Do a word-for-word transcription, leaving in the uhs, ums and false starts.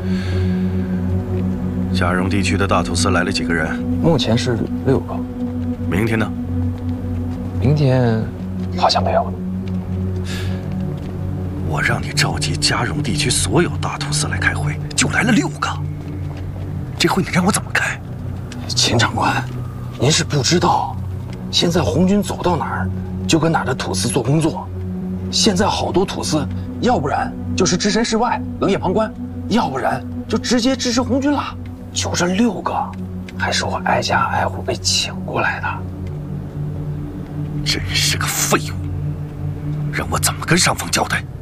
嘉荣地区的大土司来了几个人？ 目前是六个。 明天呢？ 明天好像没有了。 我让你召集嘉荣地区所有大土司来开会，就来了六个。这会你让我怎么开？ 秦长官，您是不知道，现在红军走到哪儿，就跟哪儿的土司做工作。现在好多土司，要不然就是置身事外，冷眼旁观，要不然就直接支持红军了。就这六个，还是我挨家挨户被请过来的。 真是个废物，让我怎么跟上峰交代？